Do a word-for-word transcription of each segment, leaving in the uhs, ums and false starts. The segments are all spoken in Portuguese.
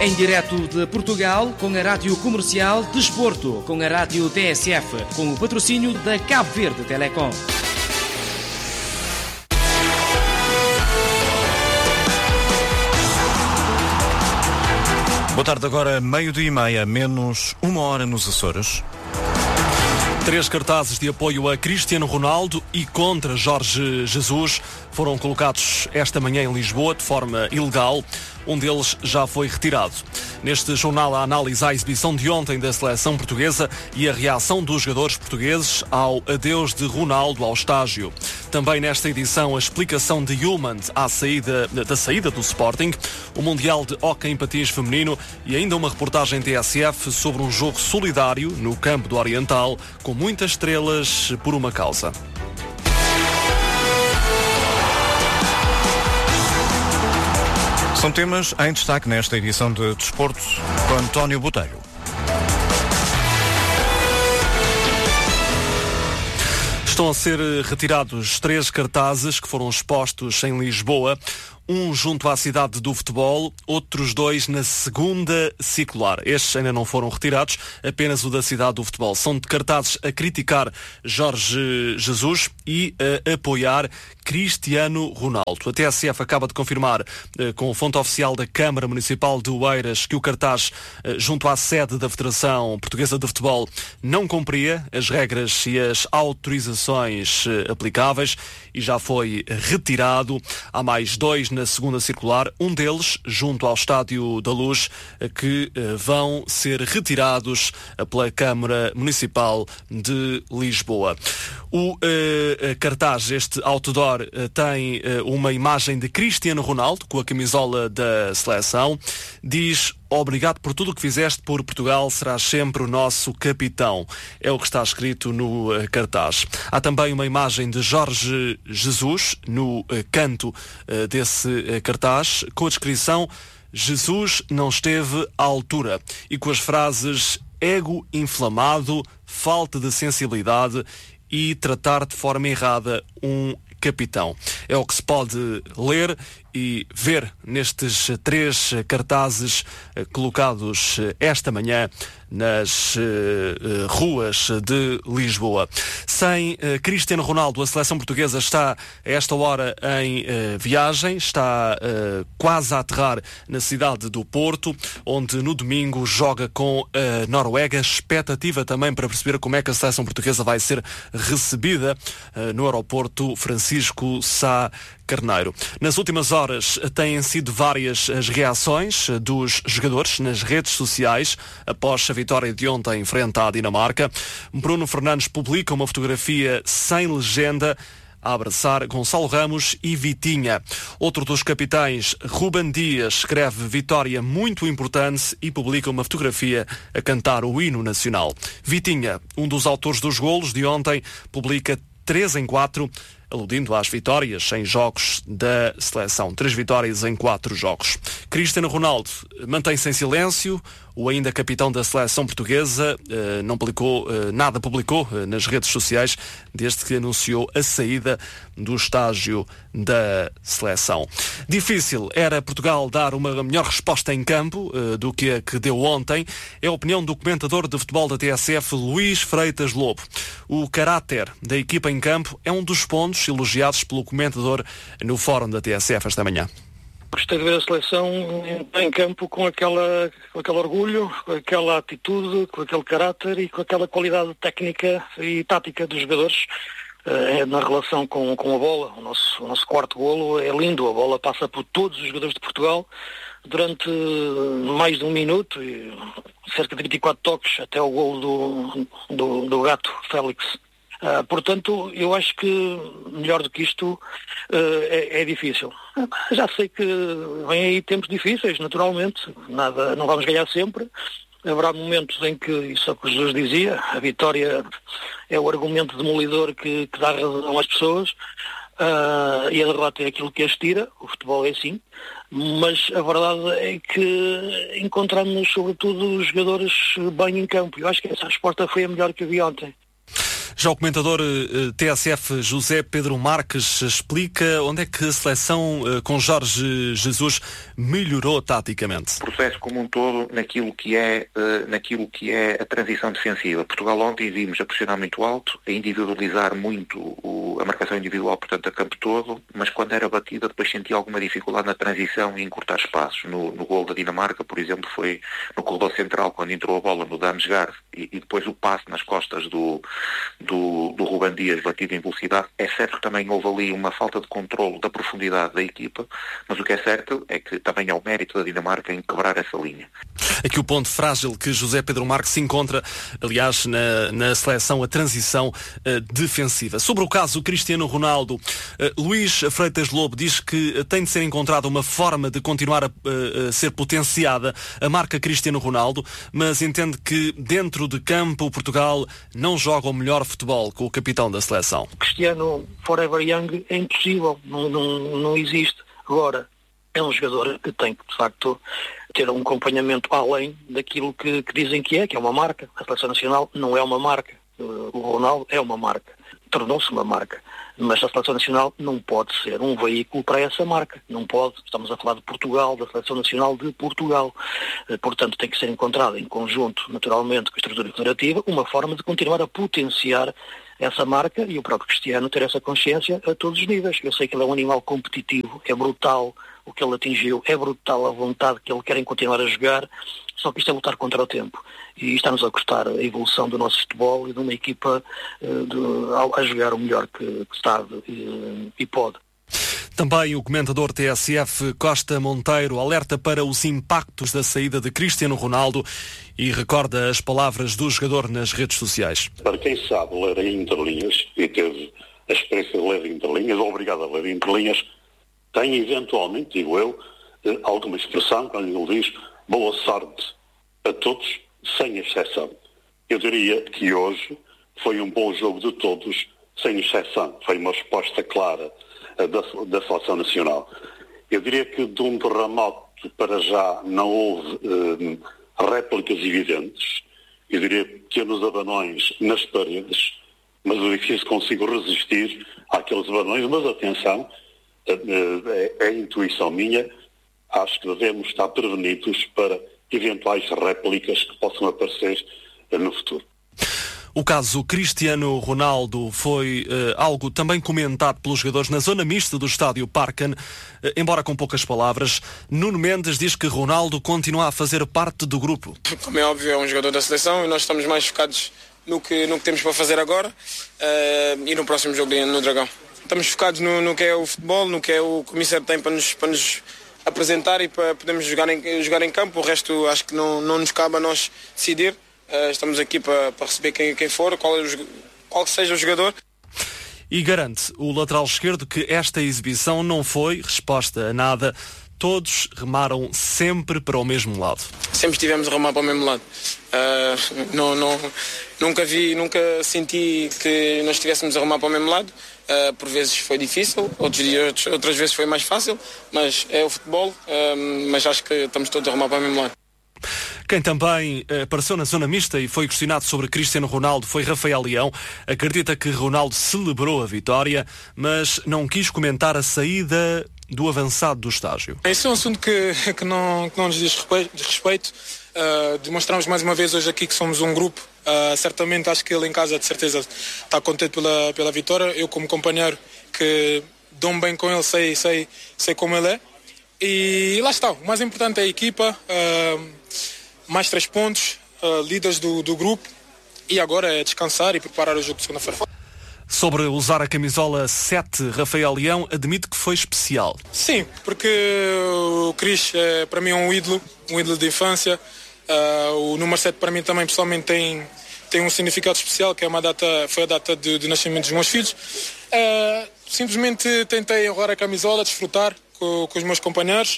Em direto de Portugal, com a Rádio Comercial Desporto, com a Rádio T S F, com o patrocínio da Cabo Verde Telecom. Boa tarde, agora meio-dia e meia, menos uma hora nos Açores. Três cartazes de apoio a Cristiano Ronaldo e contra Jorge Jesus foram colocados esta manhã em Lisboa de forma ilegal. Um deles já foi retirado. Neste jornal, a análise à exibição de ontem da seleção portuguesa e a reação dos jogadores portugueses ao adeus de Ronaldo ao estágio. Também nesta edição, a explicação de Yulman à saída, da saída do Sporting, o Mundial de Hóquei em Patins Feminino e ainda uma reportagem T S F sobre um jogo solidário no campo do Oriental, com muitas estrelas por uma causa. São temas em destaque nesta edição de Desporto com António Botelho. Estão a ser retirados três cartazes que foram expostos em Lisboa. Um junto à cidade do futebol, outros dois na segunda circular. Estes ainda não foram retirados, apenas o da cidade do futebol. São de cartazes a criticar Jorge Jesus e a apoiar Cristiano Ronaldo. A T S F acaba de confirmar, eh, com a fonte oficial da Câmara Municipal de Oeiras, que o cartaz eh, junto à sede da Federação Portuguesa de Futebol não cumpria as regras e as autorizações eh, aplicáveis e já foi retirado. Há mais dois na segunda circular, um deles junto ao Estádio da Luz, que eh, vão ser retirados pela Câmara Municipal de Lisboa. O eh, cartaz, este outdoor, eh, tem eh, uma imagem de Cristiano Ronaldo com a camisola da seleção. Diz: obrigado por tudo o que fizeste por Portugal, serás sempre o nosso capitão. É o que está escrito no uh, cartaz. Há também uma imagem de Jorge Jesus no uh, canto uh, desse uh, cartaz, com a descrição: Jesus não esteve à altura, e com as frases ego inflamado, falta de sensibilidade e tratar de forma errada um capitão. É o que se pode ler e ver nestes três cartazes eh, colocados eh, esta manhã nas eh, ruas de Lisboa. Sem eh, Cristiano Ronaldo, a seleção portuguesa está a esta hora em eh, viagem, está eh, quase a aterrar na cidade do Porto, onde no domingo joga com a Noruega. Expectativa também para perceber como é que a seleção portuguesa vai ser recebida eh, no aeroporto Francisco Sá Carneiro. Nas últimas horas têm sido várias as reações dos jogadores nas redes sociais após a vitória de ontem frente à Dinamarca. Bruno Fernandes publica uma fotografia sem legenda a abraçar Gonçalo Ramos e Vitinha. Outro dos capitães, Ruben Dias, escreve vitória muito importante e publica uma fotografia a cantar o hino nacional. Vitinha, um dos autores dos golos de ontem, publica três em quatro, aludindo às vitórias em jogos da seleção. Três vitórias em quatro jogos. Cristiano Ronaldo mantém-se em silêncio. O ainda capitão da seleção portuguesa eh, não publicou, eh, nada publicou eh, nas redes sociais desde que anunciou a saída do estágio da seleção. Difícil era Portugal dar uma melhor resposta em campo eh, do que a que deu ontem. É a opinião do comentador de futebol da T S F, Luís Freitas Lobo. O caráter da equipa em campo é um dos pontos elogiados pelo comentador no fórum da T S F esta manhã. Gostei de ver a seleção em campo com, aquela, com aquele orgulho, com aquela atitude, com aquele caráter e com aquela qualidade técnica e tática dos jogadores eh, na relação com, com a bola. O nosso, o nosso quarto golo é lindo, a bola passa por todos os jogadores de Portugal durante mais de um minuto e cerca de vinte e quatro toques até o golo do, do, do gato Félix. Uh, portanto, eu acho que melhor do que isto uh, é, é difícil. Já sei que vem aí tempos difíceis, naturalmente, nada, não vamos ganhar sempre. Haverá momentos em que, isso é o que Jesus dizia, a vitória é o argumento demolidor que, que dá razão às pessoas, uh, e a derrota é aquilo que as tira. O futebol é assim, mas a verdade é que encontramos sobretudo os jogadores bem em campo. Eu acho que essa resposta foi a melhor que eu vi ontem. Já o comentador uh, T S F José Pedro Marques explica onde é que a seleção uh, com Jorge Jesus melhorou taticamente. O processo como um todo naquilo que é, uh, naquilo que é a transição defensiva. Portugal ontem vimos a pressionar muito alto, a individualizar muito o, a marcação individual, portanto, a campo todo, mas quando era batida depois sentia alguma dificuldade na transição e em encurtar espaços. No, no gol da Dinamarca, por exemplo, foi no corredor central, quando entrou a bola no Damsgaard e, e depois o passe nas costas do, do, do Ruben Dias batido em velocidade. É certo que também houve ali uma falta de controle da profundidade da equipa, mas o que é certo é que também há o mérito da Dinamarca em quebrar essa linha. Aqui o ponto frágil que José Pedro Marques se encontra, aliás, na, na seleção, a transição uh, defensiva. Sobre o caso Cristiano Ronaldo, uh, Luís Freitas Lobo diz que uh, tem de ser encontrada uma forma de continuar a, uh, a ser potenciada a marca Cristiano Ronaldo, mas entende que dentro de campo Portugal não joga o melhor futebol com o capitão da seleção. Cristiano Forever Young é impossível, não, não, não existe. Agora, é um jogador que tem que, de facto, ter um acompanhamento além daquilo que, que dizem que é, que é uma marca. A seleção nacional não é uma marca. O Ronaldo é uma marca. Tornou-se uma marca. Mas a seleção nacional não pode ser um veículo para essa marca. Não pode. Estamos a falar de Portugal, da seleção nacional de Portugal. Portanto, tem que ser encontrada em conjunto, naturalmente, com a estrutura federativa, uma forma de continuar a potenciar essa marca e o próprio Cristiano ter essa consciência a todos os níveis. Eu sei que ele é um animal competitivo, é brutal o que ele atingiu, é brutal a vontade que ele quer em continuar a jogar, só que isto é lutar contra o tempo. E está-nos a custar a evolução do nosso futebol e de uma equipa uh, de, a, a jogar o melhor que, que sabe e, e pode. Também o comentador T S F Costa Monteiro alerta para os impactos da saída de Cristiano Ronaldo e recorda as palavras do jogador nas redes sociais. Para quem sabe ler em entrelinhas e teve a experiência de ler em entrelinhas, ou obrigado a ler em entrelinhas, tem eventualmente, digo eu, alguma expressão quando ele diz boa sorte a todos, sem exceção. Eu diria que hoje foi um bom jogo de todos, sem exceção. Foi uma resposta clara da, da seleção nacional. Eu diria que de um terremoto para já não houve eh, réplicas evidentes. Eu diria pequenos abanões nas paredes, mas o edifício consigo resistir àqueles abanões. Mas atenção, é, é a intuição minha, acho que devemos estar prevenidos para eventuais réplicas que possam aparecer no futuro. O caso Cristiano Ronaldo foi uh, algo também comentado pelos jogadores na zona mista do estádio Parken, uh, embora com poucas palavras. Nuno Mendes diz que Ronaldo continua a fazer parte do grupo. Como é óbvio, é um jogador da seleção e nós estamos mais focados no que, no que temos para fazer agora uh, e no próximo jogo no Dragão. Estamos focados no, no que é o futebol, no que é o comissário tem para nos, para nos apresentar e para podermos jogar em, jogar em campo. O resto acho que não, não nos cabe a nós decidir. Uh, estamos aqui para, para receber quem, quem for, qual, qual seja o jogador. E garante o lateral esquerdo que esta exibição não foi resposta a nada. Todos remaram sempre para o mesmo lado. Sempre estivemos a remar para o mesmo lado. Uh, não, não, nunca vi, nunca senti que nós estivéssemos a remar para o mesmo lado. Uh, por vezes foi difícil, outros dias, outras vezes foi mais fácil, mas é o futebol, uh, mas acho que estamos todos a remar para o mesmo lado. Quem também apareceu na zona mista e foi questionado sobre Cristiano Ronaldo foi Rafael Leão. Acredita que Ronaldo celebrou a vitória, mas não quis comentar a saída do avançado do estágio. Esse é um assunto que, que, não, que não nos diz respeito. Diz respeito. Uh, demonstramos mais uma vez hoje aqui que somos um grupo. Uh, certamente acho que ele em casa de certeza está contente pela, pela vitória. Eu como companheiro que dou-me bem com ele, sei, sei, sei como ele é. E lá está, o mais importante é a equipa, uh, mais três pontos, uh, líderes do, do grupo, e agora é descansar e preparar o jogo de segunda-feira. Sobre usar a camisola sete, Rafael Leão admite que foi especial. Sim, porque o Cris é para mim um ídolo, um ídolo de infância. Uh, o número sete para mim também pessoalmente tem, tem um significado especial, que é uma data, foi a data de, de nascimento dos meus filhos. Uh, simplesmente tentei honrar a camisola, desfrutar com, com os meus companheiros,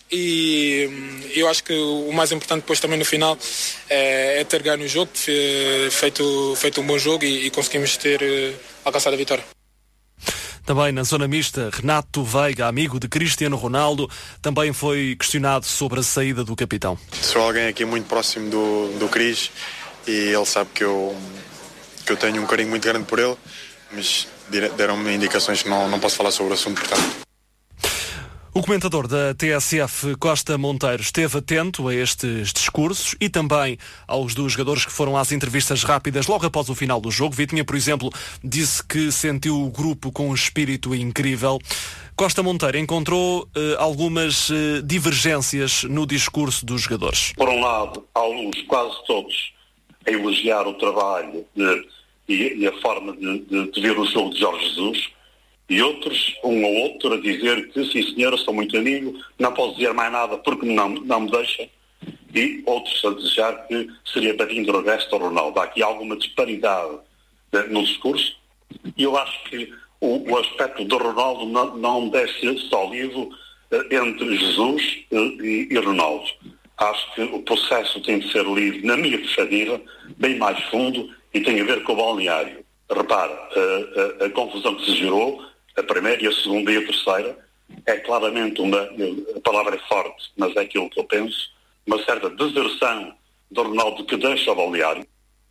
e eu acho que o mais importante depois também no final é, é ter ganho o jogo, feito, feito um bom jogo e, e conseguimos ter alcançado a vitória. Também na zona mista, Renato Veiga, amigo de Cristiano Ronaldo, também foi questionado sobre a saída do capitão. Sou alguém aqui muito próximo do, do Cris e ele sabe que eu que eu tenho um carinho muito grande por ele, mas deram-me indicações que não, não posso falar sobre o assunto, portanto. O comentador da T S F, Costa Monteiro, esteve atento a estes discursos e também aos dos jogadores que foram às entrevistas rápidas logo após o final do jogo. Vitinha, por exemplo, disse que sentiu o grupo com um espírito incrível. Costa Monteiro encontrou eh, algumas eh, divergências no discurso dos jogadores. Por um lado, alguns, quase todos, a elogiar o trabalho de, e, e a forma de, de, de ver o jogo de Jorge Jesus, e outros, um ou outro, a dizer que, sim senhora, sou muito amigo, não posso dizer mais nada porque não, não me deixa, e outros a desejar que seria Badinho, Drogueste ou Ronaldo. Há aqui alguma disparidade de, no discurso, e eu acho que o, o aspecto do Ronaldo não, não deve ser só lido uh, entre Jesus uh, e, e Ronaldo. Acho que o processo tem de ser lido, na minha perspectiva, bem mais fundo, e tem a ver com o balneário. Repara, uh, a, a confusão que se gerou, a primeira e a segunda e a terceira, é claramente uma, a palavra é forte, mas é aquilo que eu penso, uma certa deserção do Ronaldo que deixa o balneário.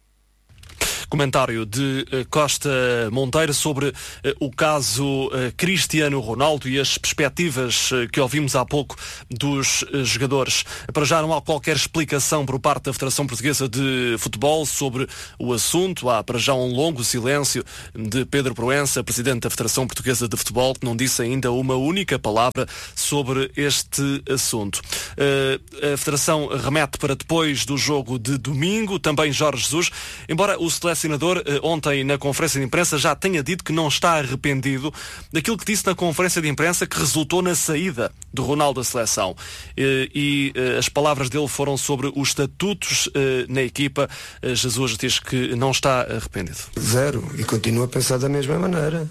Comentário de uh, Costa Monteiro sobre uh, o caso uh, Cristiano Ronaldo e as perspectivas uh, que ouvimos há pouco dos uh, jogadores. Para já não há qualquer explicação por parte da Federação Portuguesa de Futebol sobre o assunto. Há para já um longo silêncio de Pedro Proença, presidente da Federação Portuguesa de Futebol, que não disse ainda uma única palavra sobre este assunto. Uh, a Federação remete para depois do jogo de domingo, também Jorge Jesus, embora o selecionador ontem na conferência de imprensa já tenha dito que não está arrependido daquilo que disse na conferência de imprensa que resultou na saída do Ronaldo da seleção. E, e as palavras dele foram sobre os estatutos na equipa. Jesus diz que não está arrependido. Zero. E continua a pensar da mesma maneira.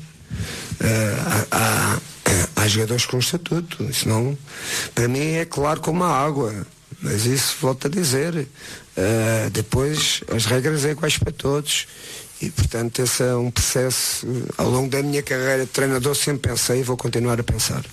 Uh, há, há, há jogadores com estatuto. Isso não, para mim é claro como a água. Mas isso, volto a dizer, uh, depois as regras é iguais para todos e, portanto, esse é um processo, uh, ao longo da minha carreira de treinador sempre pensei e vou continuar a pensar.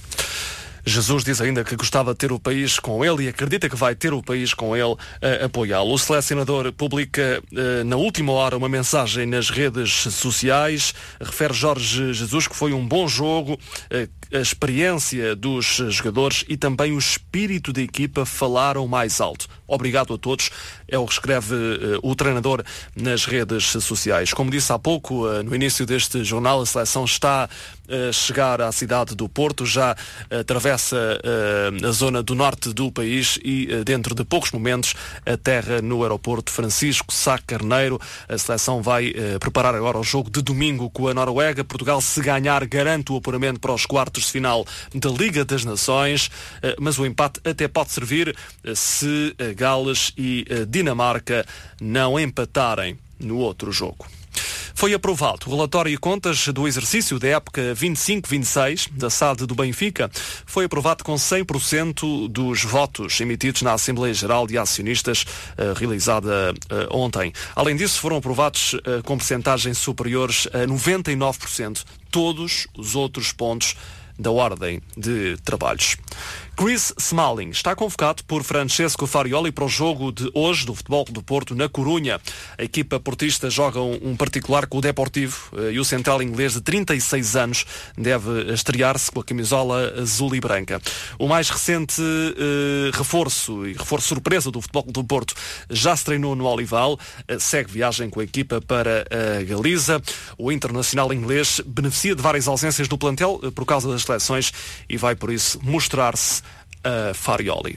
Jesus diz ainda que gostava de ter o país com ele e acredita que vai ter o país com ele a apoiá-lo. O selecionador publica eh, na última hora uma mensagem nas redes sociais. Refere Jorge Jesus que foi um bom jogo, eh, a experiência dos jogadores e também o espírito da equipa falaram mais alto. Obrigado a todos, é o que escreve eh, o treinador nas redes sociais. Como disse há pouco, eh, no início deste jornal, a seleção está a chegar à cidade do Porto, já atravessa uh, a zona do norte do país e uh, dentro de poucos momentos aterra no aeroporto Francisco Sá Carneiro. A seleção vai uh, preparar agora o jogo de domingo com a Noruega. Portugal, se ganhar, garante o apuramento para os quartos de final da Liga das Nações, uh, mas o empate até pode servir uh, se uh, Gales e uh, Dinamarca não empatarem no outro jogo. Foi aprovado o relatório e contas do exercício da época vinte e cinco vinte e seis da S A D do Benfica. Foi aprovado com cem por cento dos votos emitidos na Assembleia Geral de Acionistas uh, realizada uh, ontem. Além disso, foram aprovados uh, com percentagens superiores a noventa e nove por cento todos os outros pontos da ordem de trabalhos. Chris Smalling está convocado por Francesco Farioli para o jogo de hoje do Futebol do Porto na Corunha. A equipa portista joga um, um particular com o Deportivo eh, e o central inglês de trinta e seis anos deve estrear-se com a camisola azul e branca. O mais recente eh, reforço e reforço surpresa do Futebol do Porto já se treinou no Olival, eh, segue viagem com a equipa para a Galiza. O internacional inglês beneficia de várias ausências do plantel eh, por causa das seleções e vai por isso mostrar-se a Farioli.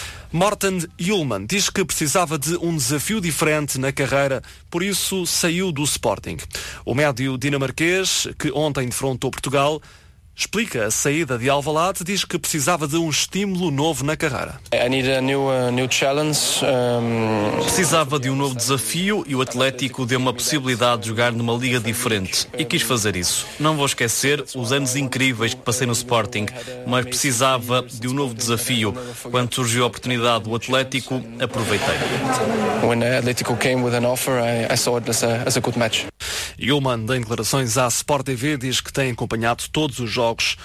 Morten Hjulmand diz que precisava de um desafio diferente na carreira, por isso saiu do Sporting. O médio dinamarquês, que ontem defrontou Portugal, explica a saída de Alvalade, diz que precisava de um estímulo novo na carreira. I need a new, uh, new challenge. Um... Precisava de um novo desafio e o Atlético deu uma possibilidade de jogar numa liga diferente e quis fazer isso. Não vou esquecer os anos incríveis que passei no Sporting, mas precisava de um novo desafio. Quando surgiu a oportunidade do Atlético, aproveitei. When the Atlético came with an offer, I, I saw it as a, as a good match. Hjulmand, em declarações à Sport T V, diz que tem acompanhado todos os jogos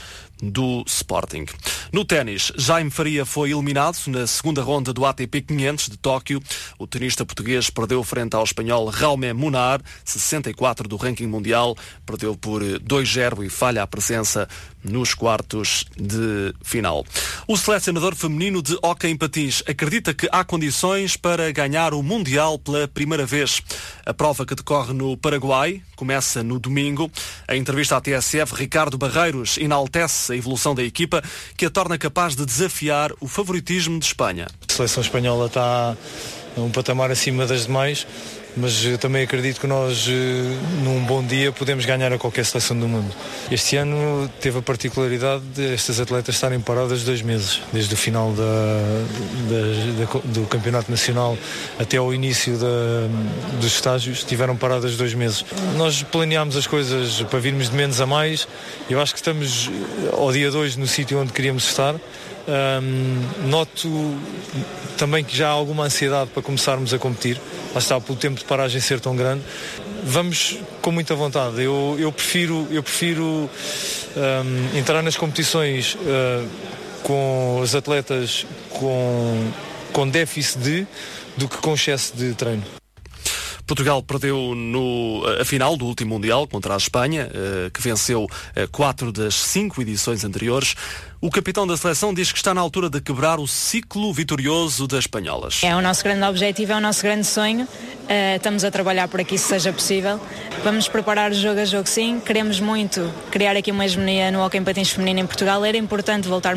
do Sporting. No ténis, Jaime Faria foi eliminado na segunda ronda do A T P quinhentos de Tóquio. O tenista português perdeu frente ao espanhol Jaume Munar, sessenta e quatro do ranking mundial, perdeu por dois a zero e falha a presença nos quartos de final. O selecionador feminino de hóquei em patins acredita que há condições para ganhar o Mundial pela primeira vez. A prova, que decorre no Paraguai, começa no domingo. Em entrevista à T S F, Ricardo Barreiros enaltece a evolução da equipa, que a torna capaz de desafiar o favoritismo de Espanha. A seleção espanhola está um patamar acima das demais, mas eu também acredito que nós, num bom dia, podemos ganhar a qualquer seleção do mundo. Este ano teve a particularidade de estas atletas estarem paradas dois meses, desde o final da, da, da, do Campeonato Nacional até ao início da, dos estágios, estiveram paradas dois meses. Nós planeámos as coisas para virmos de menos a mais. Eu acho que estamos, ao dia dois, no sítio onde queríamos estar. Um, noto também que já há alguma ansiedade para começarmos a competir. Lá está, pelo tempo de paragem ser tão grande. Vamos com muita vontade. Eu, eu prefiro, eu prefiro um, entrar nas competições uh, com os atletas com, com déficit de, do que com excesso de treino. Portugal perdeu no, a final do último Mundial contra a Espanha, que venceu quatro das cinco edições anteriores. O capitão da seleção diz que está na altura de quebrar o ciclo vitorioso das espanholas. É o nosso grande objetivo, é o nosso grande sonho. Uh, estamos a trabalhar para que isso seja possível. Vamos preparar jogo a jogo, sim. Queremos muito criar aqui uma hegemonia no hóquei em patins feminino em Portugal. Era importante voltar